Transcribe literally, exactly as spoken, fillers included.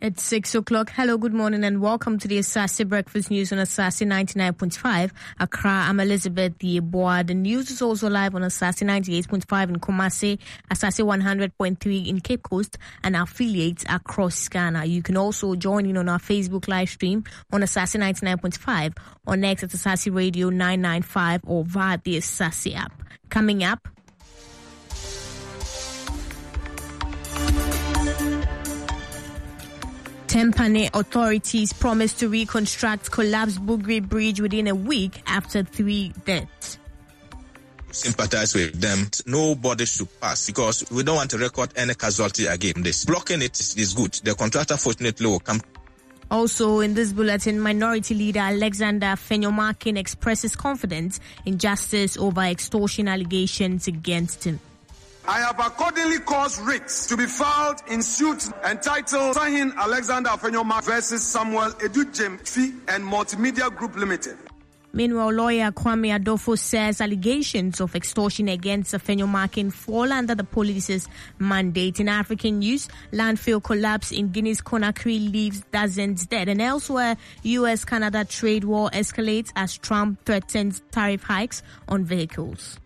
It's six o'clock. Hello, good morning, and welcome to the Asase Breakfast News on Asase ninety-nine point five. Accra, I'm Elizabeth Yeboah. The news is also live on Asase ninety-eight point five in Kumasi, Asase one hundred point three in Cape Coast, and affiliates across Ghana. You can also join in on our Facebook live stream on Asase ninety-nine point five, on X at Asase Radio nine ninety-five, or via the Asase app. Coming up, Tempane authorities promise to reconstruct collapsed Bugri Bridge within a week after three deaths. Sympathize with them. Nobody should pass because we don't want to record any casualty again. This blocking it is, is good. The contractor fortunately will come. Also in this bulletin, Minority Leader Alexander Afenyo-Markin expresses confidence in justice over extortion allegations against him. I have accordingly caused writs to be filed in suit entitled Sahin Alexander Afenyo-Markin versus Samuel Edujem Fi and Multimedia Group Limited. Meanwhile, lawyer Kwame Adofo says allegations of extortion against Afenyo-Markin fall under the police's mandate. In African news, landfill collapse in Guinea's Conakry leaves dozens dead. And elsewhere, U S Canada trade war escalates as Trump threatens tariff hikes on vehicles.